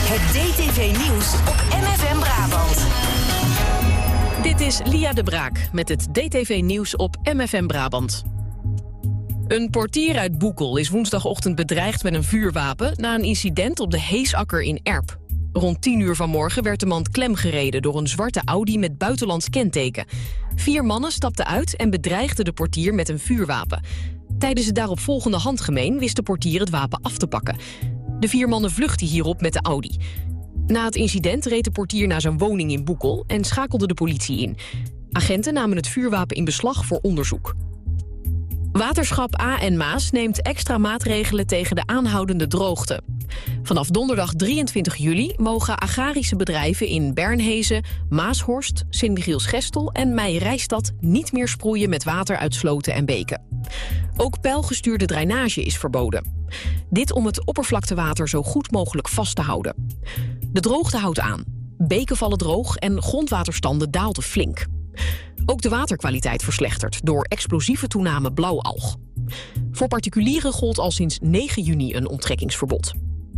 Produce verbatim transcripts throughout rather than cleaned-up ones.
Het D T V-nieuws op M F M Brabant. Dit is Lia de Braak met het D T V-nieuws op M F M Brabant. Een portier uit Boekel is woensdagochtend bedreigd met een vuurwapen na een incident op de Heesakker in Erp. Rond tien uur vanmorgen werd de man klemgereden door een zwarte Audi met buitenlands kenteken. Vier mannen stapten uit en bedreigden de portier met een vuurwapen. Tijdens het daaropvolgende handgemeen wist de portier het wapen af te pakken. De vier mannen vluchtten hierop met de Audi. Na het incident reed de portier naar zijn woning in Boekel en schakelde de politie in. Agenten namen het vuurwapen in beslag voor onderzoek. Waterschap A en Maas neemt extra maatregelen tegen de aanhoudende droogte. Vanaf donderdag drieëntwintig juli mogen agrarische bedrijven in Bernhezen, Maashorst, Sint-Michiels-Gestel en Meijerijstad niet meer sproeien met water uit sloten en beken. Ook pijlgestuurde drainage is verboden. Dit om het oppervlaktewater zo goed mogelijk vast te houden. De droogte houdt aan. Beken vallen droog en grondwaterstanden daalden flink. Ook de waterkwaliteit verslechtert door explosieve toename blauwalg. Voor particulieren gold al sinds negen juni een onttrekkingsverbod.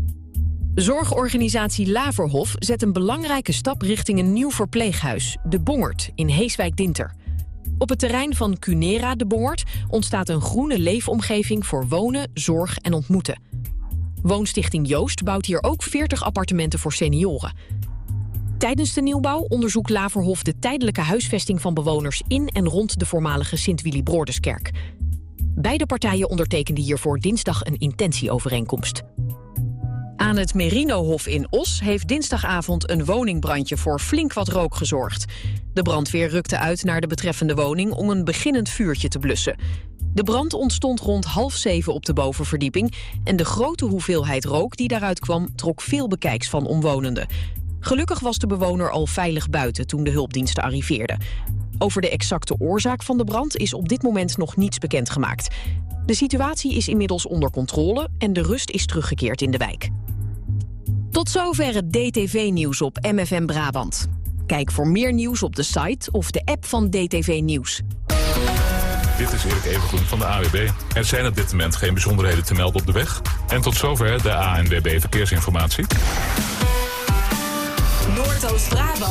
Zorgorganisatie Laverhof zet een belangrijke stap richting een nieuw verpleeghuis, De Bongerd, in Heeswijk-Dinter. Op het terrein van Cunera De Bongerd ontstaat een groene leefomgeving voor wonen, zorg en ontmoeten. Woonstichting Joost bouwt hier ook veertig appartementen voor senioren. Tijdens de nieuwbouw onderzoekt Laverhof de tijdelijke huisvesting van bewoners in en rond de voormalige Sint-Willibrorduskerk. Beide partijen ondertekenden hiervoor dinsdag een intentieovereenkomst. Aan het Merinohof in Os heeft dinsdagavond een woningbrandje voor flink wat rook gezorgd. De brandweer rukte uit naar de betreffende woning om een beginnend vuurtje te blussen. De brand ontstond rond half zeven op de bovenverdieping en de grote hoeveelheid rook die daaruit kwam trok veel bekijks van omwonenden. Gelukkig was de bewoner al veilig buiten toen de hulpdiensten arriveerden. Over de exacte oorzaak van de brand is op dit moment nog niets bekendgemaakt. De situatie is inmiddels onder controle en de rust is teruggekeerd in de wijk. Tot zover het D T V-nieuws op M F M Brabant. Kijk voor meer nieuws op de site of de app van D T V Nieuws. Dit is Erik Evengroen van de A W B. Er zijn op dit moment geen bijzonderheden te melden op de weg. En tot zover de A N W B Verkeersinformatie. Noordoost-Brabant.